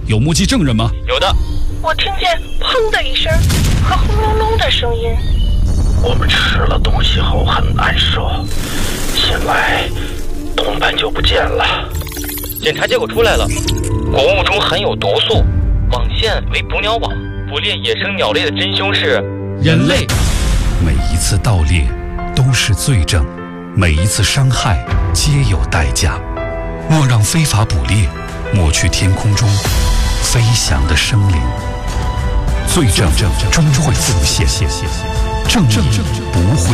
有目击证人吗？ 有的。 我听见砰的一声和轰隆隆的声音。 我们吃了东西后很难受，醒来同伴就不见了。 检查结果出来了，果物中含有毒素，网线为捕鸟网，捕猎野生鸟类的真凶是人类。 每一次盗猎都是罪证，每一次伤害皆有代价。莫让非法捕猎抹去天空中飞翔的生灵。罪证终会浮现，正义不会